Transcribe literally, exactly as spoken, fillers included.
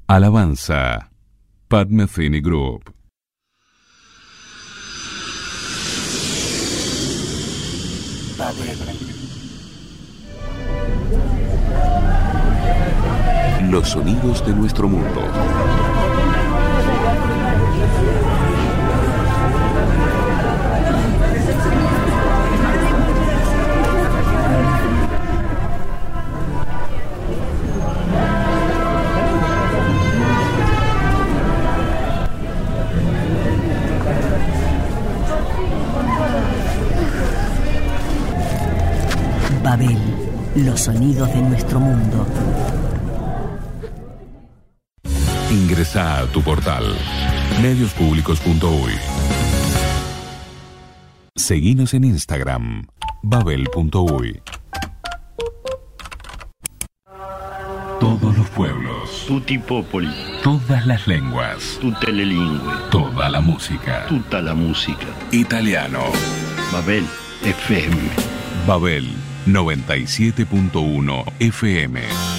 Alabanza. Pat Metheny Group. Los sonidos de nuestro mundo. Babel, los sonidos de nuestro mundo. Ingresa a tu portal medios públicos punto uy. Seguinos en Instagram, babel punto uy. Todos los pueblos, tutti popoli, todas las lenguas, tutte le lingue, toda la música, tutta la musica. Italiano. Babel F M. Babel noventa y siete punto uno F M.